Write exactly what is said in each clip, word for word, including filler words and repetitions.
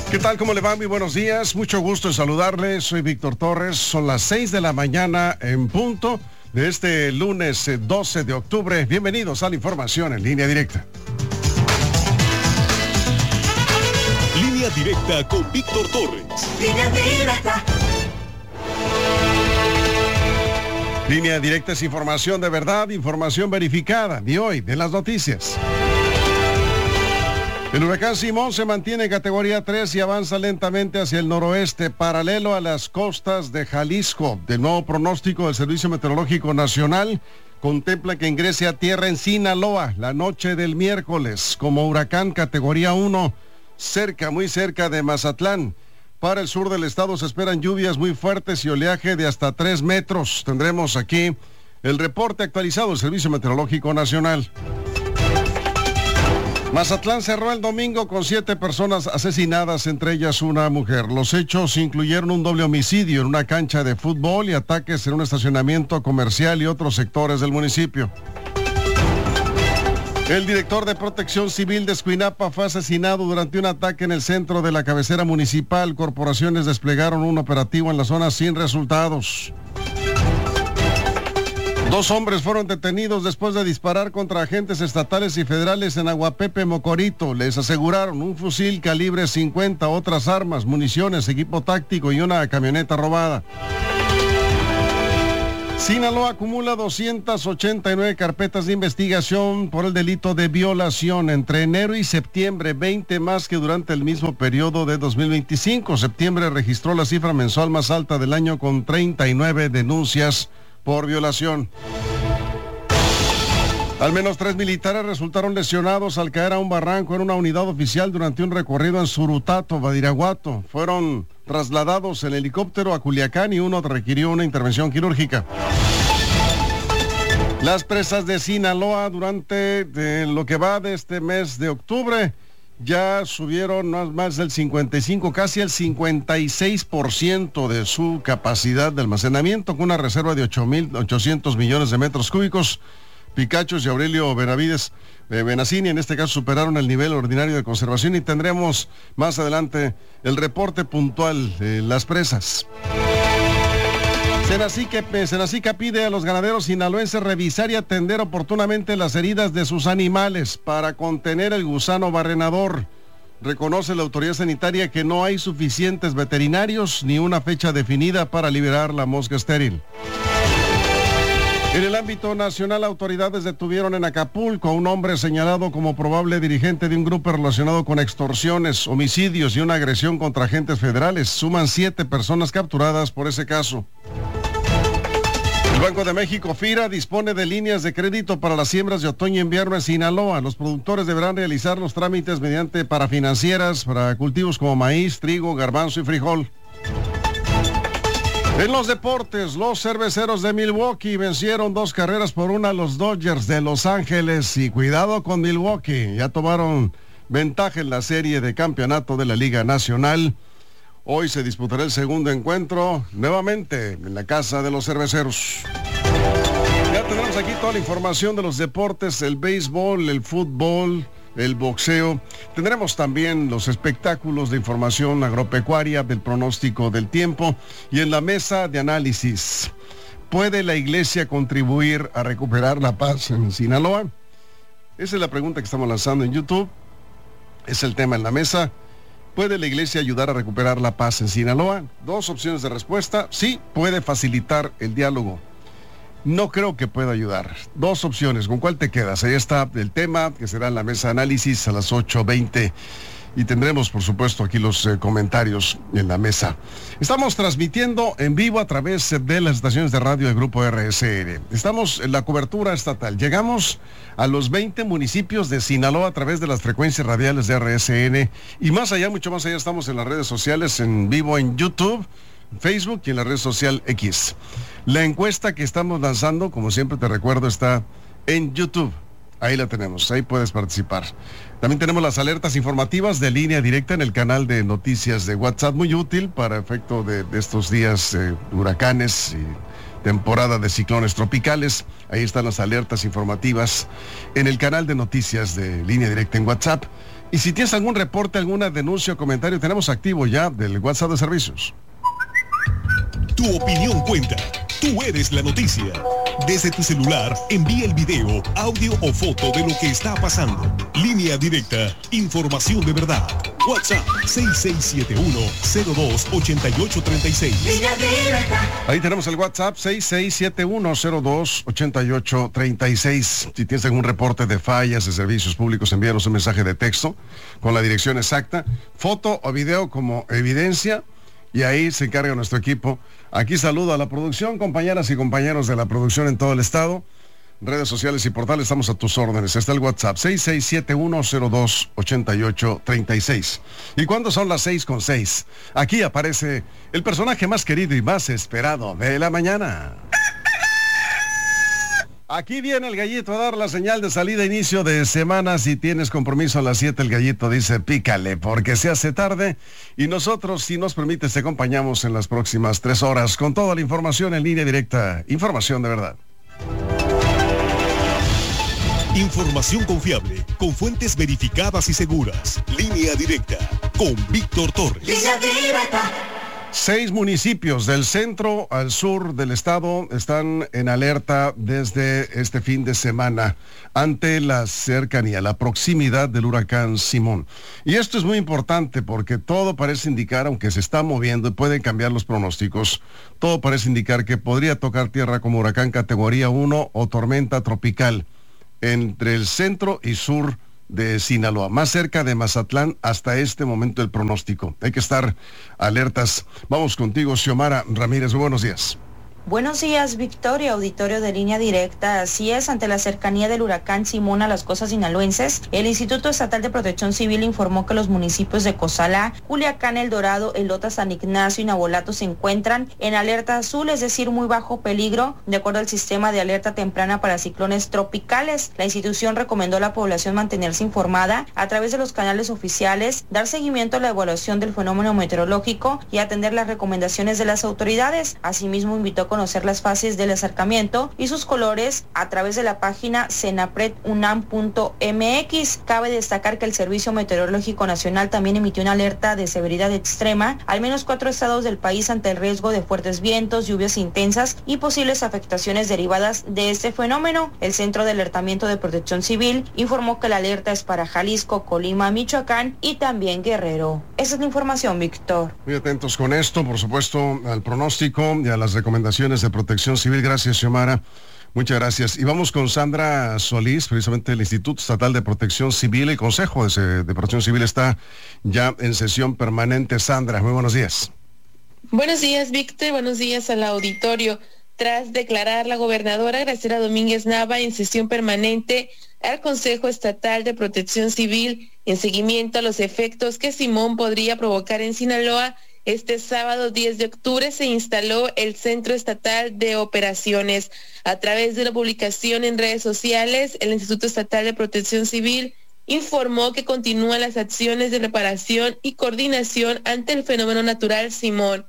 ¿Qué tal? ¿Cómo le va? Muy buenos días. Mucho gusto en saludarles. Soy Víctor Torres. Son las seis de la mañana en punto de este lunes doce de octubre. Bienvenidos a la información en Línea Directa. Línea Directa con Víctor Torres. Línea Directa. Línea Directa es información de verdad, información verificada. De hoy, de las noticias. El huracán Simón se mantiene en categoría tres y avanza lentamente hacia el noroeste, paralelo a las costas de Jalisco. Del nuevo pronóstico del Servicio Meteorológico Nacional contempla que ingrese a tierra en Sinaloa la noche del miércoles como huracán categoría uno, cerca, muy cerca de Mazatlán. Para el sur del estado se esperan lluvias muy fuertes y oleaje de hasta tres metros. Tendremos aquí el reporte actualizado del Servicio Meteorológico Nacional. Mazatlán cerró el domingo con siete personas asesinadas, entre ellas una mujer. Los hechos incluyeron un doble homicidio en una cancha de fútbol y ataques en un estacionamiento comercial y otros sectores del municipio. El director de Protección Civil de Escuinapa fue asesinado durante un ataque en el centro de la cabecera municipal. Corporaciones desplegaron un operativo en la zona sin resultados. Dos hombres fueron detenidos después de disparar contra agentes estatales y federales en Aguapepe, Mocorito. Les aseguraron un fusil calibre cincuenta, otras armas, municiones, equipo táctico y una camioneta robada. Sinaloa acumula doscientas ochenta y nueve carpetas de investigación por el delito de violación entre enero y septiembre, veinte más que durante el mismo periodo de dos mil veinticinco. Septiembre registró la cifra mensual más alta del año con treinta y nueve denuncias por violación. Al menos tres militares resultaron lesionados al caer a un barranco en una unidad oficial durante un recorrido en Surutato, Badiraguato. Fueron trasladados en helicóptero a Culiacán y uno requirió una intervención quirúrgica. Las presas de Sinaloa durante de lo que va de este mes de octubre ya subieron más, más del cincuenta y cinco, casi el cincuenta y seis por ciento de su capacidad de almacenamiento, con una reserva de ocho mil ochocientos millones de metros cúbicos. Picachos y Aurelio Benavides eh, Benassini en este caso superaron el nivel ordinario de conservación y tendremos más adelante el reporte puntual de las presas. Senacica, Senacica pide a los ganaderos sinaloenses revisar y atender oportunamente las heridas de sus animales para contener el gusano barrenador. Reconoce la autoridad sanitaria que no hay suficientes veterinarios ni una fecha definida para liberar la mosca estéril. En el ámbito nacional, autoridades detuvieron en Acapulco a un hombre señalado como probable dirigente de un grupo relacionado con extorsiones, homicidios y una agresión contra agentes federales. Suman siete personas capturadas por ese caso. El Banco de México, FIRA, dispone de líneas de crédito para las siembras de otoño e invierno en Sinaloa. Los productores deberán realizar los trámites mediante parafinancieras para cultivos como maíz, trigo, garbanzo y frijol. En los deportes, los cerveceros de Milwaukee vencieron dos carreras por una a los Dodgers de Los Ángeles. Y cuidado con Milwaukee, ya tomaron ventaja en la serie de campeonato de la Liga Nacional. Hoy se disputará el segundo encuentro, nuevamente en la casa de los cerveceros. Ya tenemos aquí toda la información de los deportes, el béisbol, el fútbol, el boxeo. Tendremos también los espectáculos de información agropecuaria, del pronóstico del tiempo y en la mesa de análisis. ¿Puede la iglesia contribuir a recuperar la paz en Sinaloa? Esa es la pregunta que estamos lanzando en YouTube. Es el tema en la mesa. ¿Puede la iglesia ayudar a recuperar la paz en Sinaloa? Dos opciones de respuesta. Sí, puede facilitar el diálogo. No creo que pueda ayudar. Dos opciones. ¿Con cuál te quedas? Ahí está el tema, que será en la mesa de análisis a las ocho veinte. Y tendremos, por supuesto, aquí los eh, comentarios en la mesa. Estamos transmitiendo en vivo a través de las estaciones de radio del Grupo R S N. Estamos en la cobertura estatal. Llegamos a los veinte municipios de Sinaloa a través de las frecuencias radiales de R S N. Y más allá, mucho más allá, estamos en las redes sociales, en vivo en YouTube, Facebook y en la red social X. La encuesta que estamos lanzando, como siempre te recuerdo, está en YouTube. Ahí la tenemos, ahí puedes participar. También tenemos las alertas informativas de Línea Directa en el canal de noticias de WhatsApp, muy útil para efecto de, de estos días eh, huracanes y temporada de ciclones tropicales. Ahí están las alertas informativas en el canal de noticias de Línea Directa en WhatsApp. Y si tienes algún reporte, alguna denuncia o comentario, tenemos activo ya del WhatsApp de servicios. Tu opinión cuenta. Tú eres la noticia. Desde tu celular, envía el video, audio o foto de lo que está pasando. Línea directa, información de verdad. WhatsApp seis seis siete uno, cero dos, ocho ocho tres seis. Ahí tenemos el WhatsApp seis seis siete uno, cero dos, ocho ocho tres seis. Si tienes algún reporte de fallas de servicios públicos, envíanos un mensaje de texto con la dirección exacta, foto o video como evidencia, y ahí se encarga nuestro equipo. Aquí saludo a la producción, compañeras y compañeros de la producción en todo el estado. Redes sociales y portales, estamos a tus órdenes. Está el WhatsApp seis seis siete uno, cero dos, ocho ocho tres seis. ¿Y cuándo son las seis con seis? Aquí aparece el personaje más querido y más esperado de la mañana. Aquí viene el gallito a dar la señal de salida, inicio de semana. Si tienes compromiso a las siete, el gallito dice pícale porque se hace tarde. Y nosotros, si nos permites, te acompañamos en las próximas tres horas con toda la información en línea directa. Información de verdad. Información confiable, con fuentes verificadas y seguras. Línea directa, con Víctor Torres. Línea directa. Seis municipios del centro al sur del estado están en alerta desde este fin de semana ante la cercanía, la proximidad del huracán Simón. Y esto es muy importante porque todo parece indicar, aunque se está moviendo y pueden cambiar los pronósticos, todo parece indicar que podría tocar tierra como huracán categoría uno o tormenta tropical entre el centro y sur de Sinaloa, más cerca de Mazatlán hasta este momento el pronóstico. Hay que estar alertas. Vamos contigo, Xiomara Ramírez. Buenos días. Buenos días, Victoria, auditorio de Línea Directa. Así es, ante la cercanía del huracán Simón a las costas sinaloenses, el Instituto Estatal de Protección Civil informó que los municipios de Cozalá, Culiacán, El Dorado, Elota, San Ignacio y Navolato se encuentran en alerta azul, es decir, muy bajo peligro, de acuerdo al sistema de alerta temprana para ciclones tropicales. La institución recomendó a la población mantenerse informada a través de los canales oficiales, dar seguimiento a la evaluación del fenómeno meteorológico y atender las recomendaciones de las autoridades. Asimismo, invitó a conocer las fases del acercamiento y sus colores a través de la página cenapred unam punto m x. Cabe destacar que el Servicio Meteorológico Nacional también emitió una alerta de severidad extrema al menos cuatro estados del país ante el riesgo de fuertes vientos, lluvias intensas y posibles afectaciones derivadas de este fenómeno. El Centro de Alertamiento de Protección Civil informó que la alerta es para Jalisco, Colima, Michoacán y también Guerrero. Esa es la información, Víctor. Muy atentos con esto, por supuesto, al pronóstico y a las recomendaciones de Protección Civil. Gracias, Xiomara. Muchas gracias. Y vamos con Sandra Solís, precisamente del Instituto Estatal de Protección Civil. El Consejo de, de Protección Civil está ya en sesión permanente. Sandra, muy buenos días. Buenos días, Víctor. Buenos días al auditorio. Tras declarar la gobernadora Graciela Domínguez Nava en sesión permanente al Consejo Estatal de Protección Civil en seguimiento a los efectos que Simón podría provocar en Sinaloa, este sábado diez de octubre se instaló el Centro Estatal de Operaciones. A través de una publicación en redes sociales, el Instituto Estatal de Protección Civil informó que continúan las acciones de reparación y coordinación ante el fenómeno natural Simón.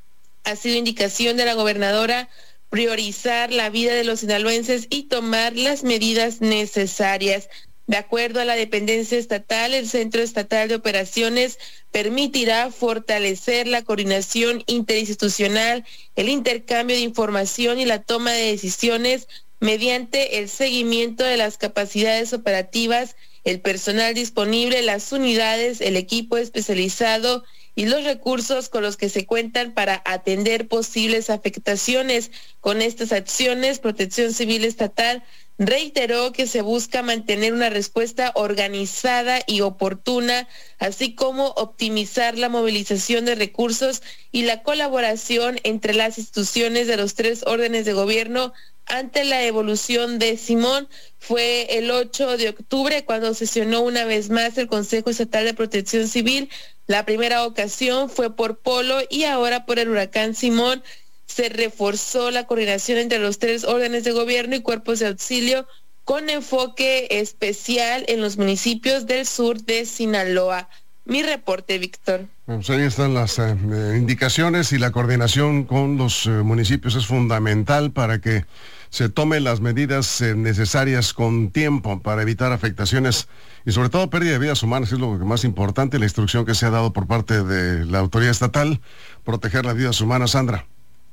Ha sido indicación de la gobernadora priorizar la vida de los sinaloenses y tomar las medidas necesarias. De acuerdo a la dependencia estatal, el Centro Estatal de Operaciones permitirá fortalecer la coordinación interinstitucional, el intercambio de información y la toma de decisiones mediante el seguimiento de las capacidades operativas, el personal disponible, las unidades, el equipo especializado y los recursos con los que se cuentan para atender posibles afectaciones. Con estas acciones, Protección Civil Estatal reiteró que se busca mantener una respuesta organizada y oportuna, así como optimizar la movilización de recursos y la colaboración entre las instituciones de los tres órdenes de gobierno ante la evolución de Simón. Fue el ocho de octubre cuando sesionó una vez más el Consejo Estatal de Protección Civil. La primera ocasión fue por Polo y ahora por el huracán Simón. Se reforzó la coordinación entre los tres órdenes de gobierno y cuerpos de auxilio con enfoque especial en los municipios del sur de Sinaloa. Mi reporte, Víctor. Pues ahí están las eh, indicaciones y la coordinación con los eh, municipios es fundamental para que se tomen las medidas eh, necesarias con tiempo para evitar afectaciones y sobre todo pérdida de vidas humanas, es lo más importante, la instrucción que se ha dado por parte de la autoridad estatal, proteger las vidas humanas. Sandra.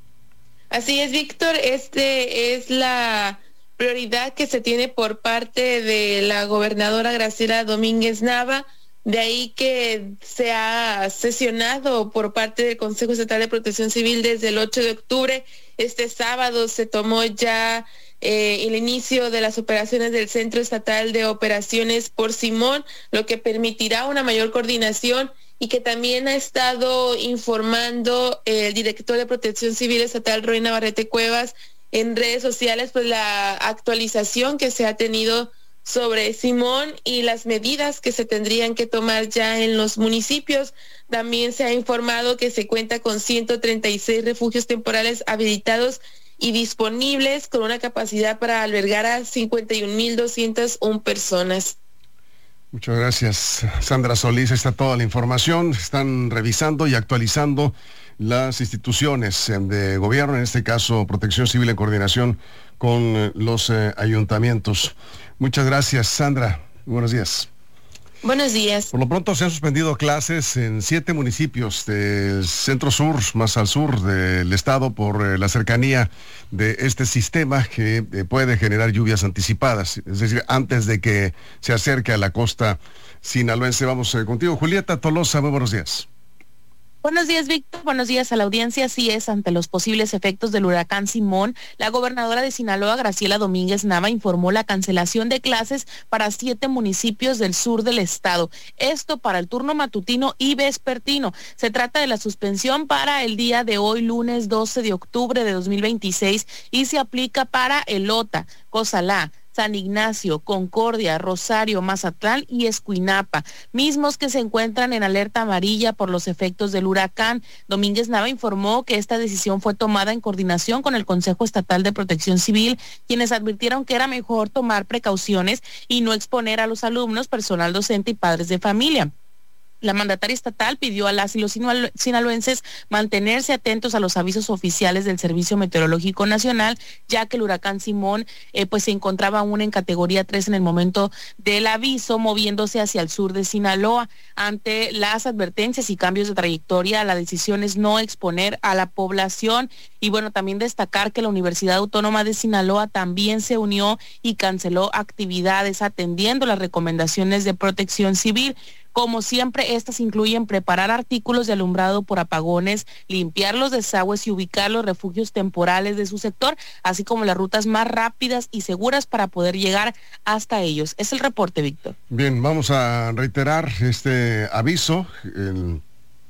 Así es, Víctor, este es la prioridad que se tiene por parte de la gobernadora Graciela Domínguez Nava, de ahí que se ha sesionado por parte del Consejo Estatal de Protección Civil desde el ocho de octubre. Este sábado se tomó ya eh, el inicio de las operaciones del Centro Estatal de Operaciones por Simón, lo que permitirá una mayor coordinación y que también ha estado informando el director de Protección Civil Estatal, Roy Navarrete Cuevas, en redes sociales, pues la actualización que se ha tenido sobre Simón y las medidas que se tendrían que tomar ya en los municipios. También se ha informado que se cuenta con ciento treinta y seis refugios temporales habilitados y disponibles con una capacidad para albergar a cincuenta y un mil doscientas una personas. Muchas gracias, Sandra Solís. Está toda la información. Están revisando y actualizando las instituciones de gobierno, en este caso Protección Civil en coordinación con los eh, ayuntamientos. Muchas gracias, Sandra. Buenos días. Buenos días. Por lo pronto se han suspendido clases en siete municipios del centro sur, más al sur del estado, por eh, la cercanía de este sistema que eh, puede generar lluvias anticipadas, es decir, antes de que se acerque a la costa sinaloense. Vamos eh, contigo, Julieta Tolosa, muy buenos días. Buenos días, Víctor. Buenos días a la audiencia. Así es, ante los posibles efectos del huracán Simón, la gobernadora de Sinaloa, Graciela Domínguez Nava, informó la cancelación de clases para siete municipios del sur del estado. Esto para el turno matutino y vespertino. Se trata de la suspensión para el día de hoy, lunes doce de octubre de dos mil veintiséis, y se aplica para Elota, Cozalá, San Ignacio, Concordia, Rosario, Mazatlán y Escuinapa, mismos que se encuentran en alerta amarilla por los efectos del huracán. Domínguez Nava informó que esta decisión fue tomada en coordinación con el Consejo Estatal de Protección Civil, quienes advirtieron que era mejor tomar precauciones y no exponer a los alumnos, personal docente y padres de familia. La mandataria estatal pidió a las y los sinaloenses mantenerse atentos a los avisos oficiales del Servicio Meteorológico Nacional, ya que el huracán Simón eh, pues se encontraba aún en categoría tres en el momento del aviso, moviéndose hacia el sur de Sinaloa. Ante las advertencias y cambios de trayectoria, la decisión es no exponer a la población. Y bueno, también destacar que la Universidad Autónoma de Sinaloa también se unió y canceló actividades atendiendo las recomendaciones de Protección Civil. Como siempre, estas incluyen preparar artículos de alumbrado por apagones, limpiar los desagües y ubicar los refugios temporales de su sector, así como las rutas más rápidas y seguras para poder llegar hasta ellos. Es el reporte, Víctor. Bien, vamos a reiterar este aviso. El...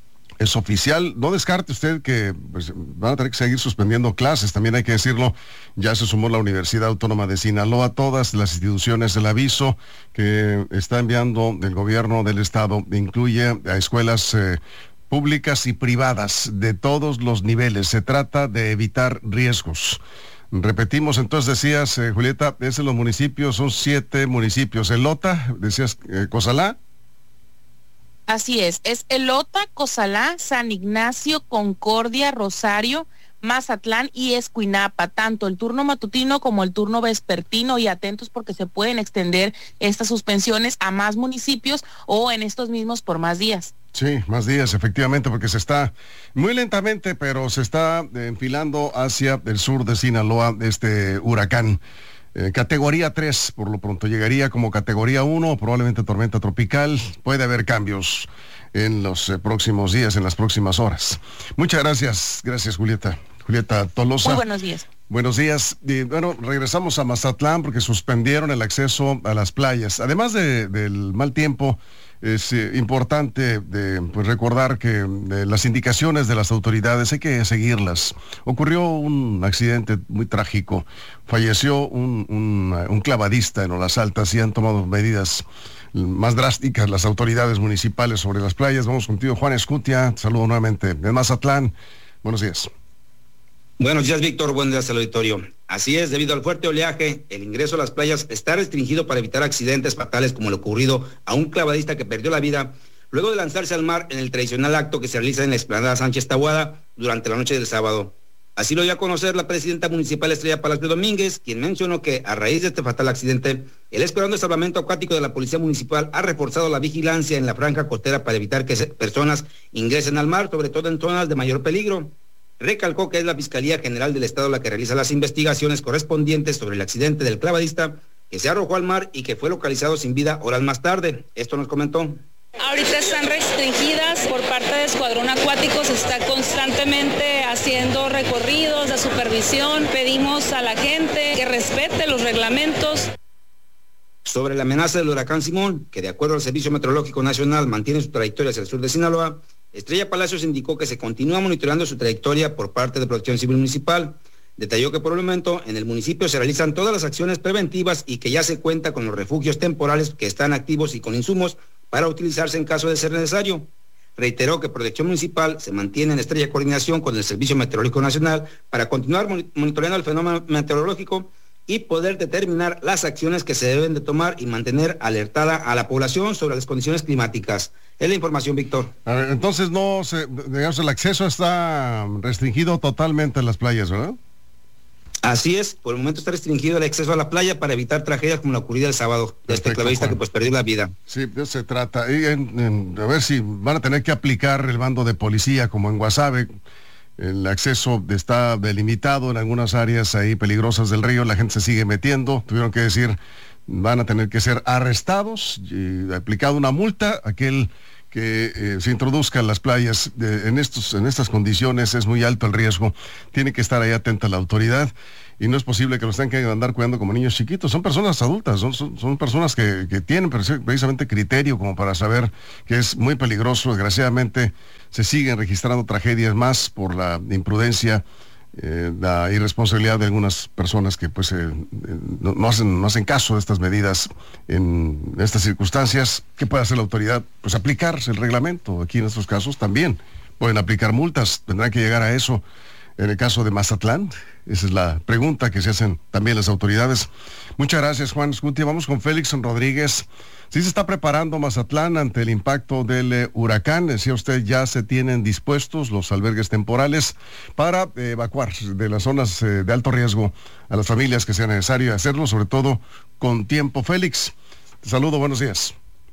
Es oficial, no descarte usted que pues, van a tener que seguir suspendiendo clases, también hay que decirlo, ya se sumó la Universidad Autónoma de Sinaloa, todas las instituciones del aviso que está enviando el gobierno del estado, incluye a escuelas eh, públicas y privadas de todos los niveles, se trata de evitar riesgos. Repetimos, entonces decías, eh, Julieta, es en los municipios, son siete municipios, Elota, decías, eh, Cozalá. Así es, es Elota, Cozalá, San Ignacio, Concordia, Rosario, Mazatlán y Escuinapa, tanto el turno matutino como el turno vespertino, y atentos porque se pueden extender estas suspensiones a más municipios o en estos mismos por más días. Sí, más días, efectivamente, porque se está muy lentamente, pero se está enfilando hacia el sur de Sinaloa este huracán. Eh, categoría tres, por lo pronto llegaría como categoría uno, probablemente tormenta tropical. Puede haber cambios en los eh, próximos días, en las próximas horas. Muchas gracias, gracias Julieta. Julieta Tolosa. Muy buenos días. Buenos días. Y, bueno, regresamos a Mazatlán porque suspendieron el acceso a las playas. Además de, del mal tiempo, es eh, importante de, pues, recordar que eh, las indicaciones de las autoridades hay que seguirlas. Ocurrió un accidente muy trágico. Falleció un, un, un clavadista en Olas Altas y han tomado medidas más drásticas las autoridades municipales sobre las playas. Vamos contigo, Juan Escutia. Te saludo nuevamente en Mazatlán. Buenos días. Buenos días, Víctor. Buenos días al auditorio. Así es, debido al fuerte oleaje, el ingreso a las playas está restringido para evitar accidentes fatales como lo ocurrido a un clavadista que perdió la vida luego de lanzarse al mar en el tradicional acto que se realiza en la explanada Sánchez Taboada durante la noche del sábado. Así lo dio a conocer la presidenta municipal Estrella Palacio Domínguez, quien mencionó que a raíz de este fatal accidente, el Escuadrón de Salvamento Acuático de la Policía Municipal ha reforzado la vigilancia en la franja costera para evitar que personas ingresen al mar, sobre todo en zonas de mayor peligro. Recalcó que es la Fiscalía General del Estado la que realiza las investigaciones correspondientes sobre el accidente del clavadista que se arrojó al mar y que fue localizado sin vida horas más tarde. Esto nos comentó. Ahorita están restringidas por parte de Escuadrón Acuático, se está constantemente haciendo recorridos de supervisión, pedimos a la gente que respete los reglamentos. Sobre la amenaza del huracán Simón, que de acuerdo al Servicio Meteorológico Nacional mantiene su trayectoria hacia el sur de Sinaloa, Estrella Palacios indicó que se continúa monitoreando su trayectoria por parte de Protección Civil Municipal. Detalló que por el momento en el municipio se realizan todas las acciones preventivas y que ya se cuenta con los refugios temporales que están activos y con insumos para utilizarse en caso de ser necesario. Reiteró que Protección Municipal se mantiene en estrecha coordinación con el Servicio Meteorológico Nacional para continuar monitoreando el fenómeno meteorológico y poder determinar las acciones que se deben de tomar y mantener alertada a la población sobre las condiciones climáticas. Es la información, Víctor. A ver, entonces no se, digamos, el acceso está restringido totalmente en las playas, ¿verdad? Así es, por el momento está restringido el acceso a la playa para evitar tragedias como la ocurrida el sábado de este clavadista Juan, que pues perdió la vida. Sí, de eso se trata. Y en, en, a ver si van a tener que aplicar el mando de policía como en Guasave. El acceso está delimitado en algunas áreas ahí peligrosas del río, la gente se sigue metiendo. Tuvieron que decir, van a tener que ser arrestados y aplicado una multa a aquel que eh, se introduzca en las playas eh, en estos en estas condiciones. Es muy alto el riesgo, tiene que estar ahí atenta la autoridad y no es posible que los tengan que andar cuidando como niños chiquitos. Son personas adultas, son, son, son personas que, que tienen precisamente criterio como para saber que es muy peligroso. Desgraciadamente se siguen registrando tragedias más por la imprudencia, eh, la irresponsabilidad de algunas personas que pues eh, no, no, hacen, no hacen caso de estas medidas en estas circunstancias. ¿Qué puede hacer la autoridad? Pues aplicarse el reglamento. Aquí en estos casos también pueden aplicar multas, tendrán que llegar a eso. En el caso de Mazatlán, esa es la pregunta que se hacen también las autoridades. Muchas gracias, Juan Escutia. Vamos con Félix Rodríguez. Sí se está preparando Mazatlán ante el impacto del eh, huracán. Decía usted, ya se tienen dispuestos los albergues temporales para eh, evacuar de las zonas eh, de alto riesgo a las familias que sea necesario hacerlo, sobre todo con tiempo. Félix, te saludo, buenos días.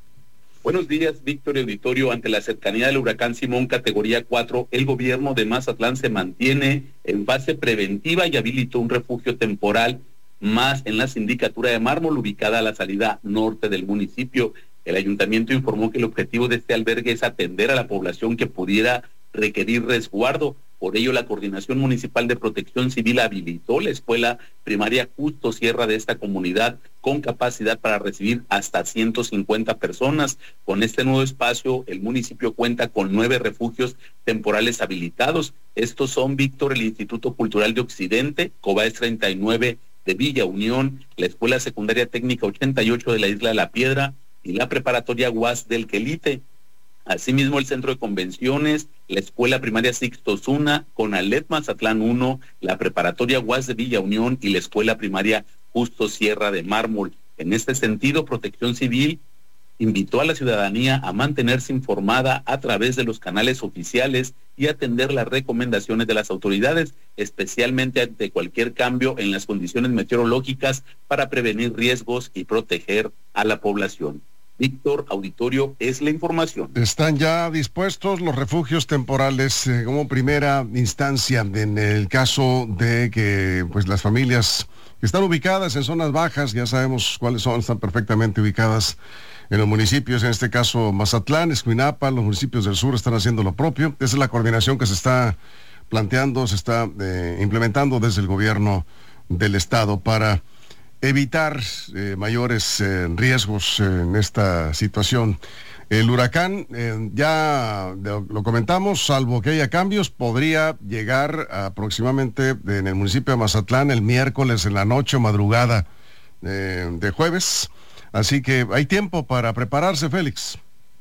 Buenos días, Víctor y auditorio. Ante la cercanía del huracán Simón categoría cuatro, el gobierno de Mazatlán se mantiene en fase preventiva y habilitó un refugio temporal más en la sindicatura de Mármol, ubicada a la salida norte del municipio. El ayuntamiento informó que el objetivo de este albergue es atender a la población que pudiera requerir resguardo. Por ello, la Coordinación Municipal de Protección Civil habilitó la escuela primaria Justo Sierra de esta comunidad con capacidad para recibir hasta ciento cincuenta personas. Con este nuevo espacio, el municipio cuenta con nueve refugios temporales habilitados. Estos son, Víctor, el Instituto Cultural de Occidente, Cobaes treinta y nueve de Villa Unión, la Escuela Secundaria Técnica ochenta y ocho de la Isla de la Piedra y la Preparatoria U A S del Quelite. Asimismo, el Centro de Convenciones, la Escuela Primaria Sixto Zuna, Conalet Mazatlán uno, la Preparatoria U A S de Villa Unión y la Escuela Primaria Justo Sierra de Mármol. En este sentido, Protección Civil invitó a la ciudadanía a mantenerse informada a través de los canales oficiales y atender las recomendaciones de las autoridades, especialmente ante cualquier cambio en las condiciones meteorológicas para prevenir riesgos y proteger a la población. Víctor, auditorio, es la información. Están ya dispuestos los refugios temporales eh, como primera instancia en el caso de que pues las familias que están ubicadas en zonas bajas, ya sabemos cuáles son, están perfectamente ubicadas en los municipios, en este caso Mazatlán, Escuinapa, los municipios del sur están haciendo lo propio. Esa es la coordinación que se está planteando, se está eh, implementando desde el gobierno del estado para evitar eh, mayores eh, riesgos eh, en esta situación. El huracán, eh, ya lo comentamos, salvo que haya cambios, podría llegar aproximadamente en el municipio de Mazatlán el miércoles en la noche o madrugada eh, de jueves. Así que hay tiempo para prepararse, Félix.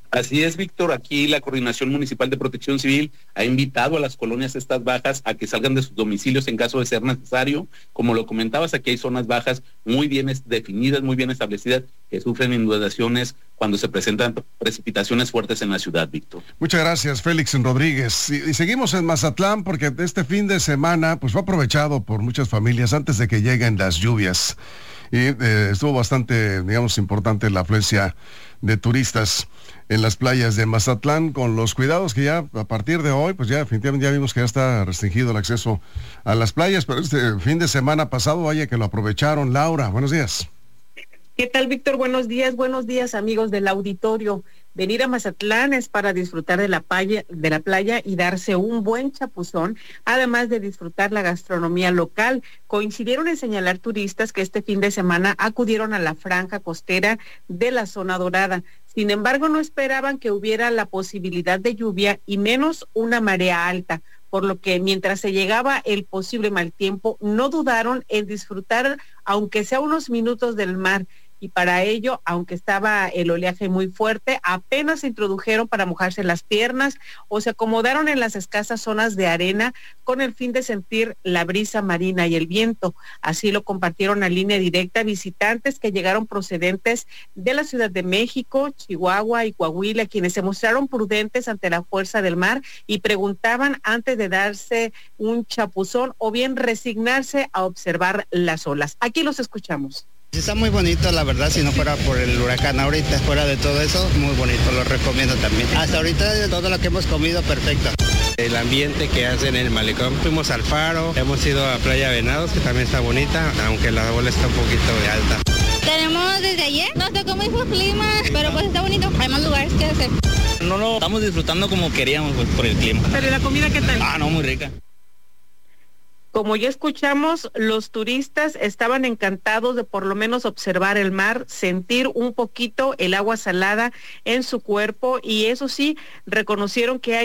Así es, Víctor. Aquí la Coordinación Municipal de Protección Civil ha invitado a las colonias estas bajas a que salgan de sus domicilios en caso de ser necesario. Como lo comentabas, aquí hay zonas bajas muy bien definidas, muy bien establecidas, que sufren inundaciones cuando se presentan precipitaciones fuertes en la ciudad, Víctor. Muchas gracias, Félix Rodríguez. Y, y seguimos en Mazatlán porque este fin de semana pues fue aprovechado por muchas familias antes de que lleguen las lluvias. Y eh, estuvo bastante, digamos, importante la afluencia de turistas en las playas de Mazatlán, con los cuidados que ya a partir de hoy, pues ya definitivamente ya vimos que ya está restringido el acceso a las playas, pero este fin de semana pasado, vaya que lo aprovecharon. Laura, buenos días. ¿Qué tal, Víctor? Buenos días, buenos días, amigos del auditorio. Venir a Mazatlán es para disfrutar de la playa, de la playa y darse un buen chapuzón, además de disfrutar la gastronomía local. Coincidieron en señalar turistas que este fin de semana acudieron a la franja costera de la zona dorada. Sin embargo, no esperaban que hubiera la posibilidad de lluvia y menos una marea alta, por lo que mientras se llegaba el posible mal tiempo, no dudaron en disfrutar, aunque sea unos minutos del mar. Y para ello, aunque estaba el oleaje muy fuerte, apenas se introdujeron para mojarse las piernas o se acomodaron en las escasas zonas de arena con el fin de sentir la brisa marina y el viento. Así lo compartieron a Línea Directa visitantes que llegaron procedentes de la Ciudad de México, Chihuahua y Coahuila, quienes se mostraron prudentes ante la fuerza del mar y preguntaban antes de darse un chapuzón o bien resignarse a observar las olas. Aquí los escuchamos. Está muy bonito, la verdad, si no fuera por el huracán ahorita, fuera de todo eso, muy bonito, lo recomiendo también. Hasta ahorita de todo lo que hemos comido, perfecto. El ambiente que hacen en el malecón, fuimos al faro, hemos ido a Playa Venados, que también está bonita, aunque la ola está un poquito de alta. Tenemos desde ayer, nos tocó muy buen clima, pero pues está bonito, hay más lugares que hacer. No lo estamos disfrutando como queríamos pues, por el clima. ¿Pero la comida qué tal? Ah, no, muy rica. Como ya escuchamos, los turistas estaban encantados de por lo menos observar el mar, sentir un poquito el agua salada en su cuerpo y eso sí, reconocieron que hay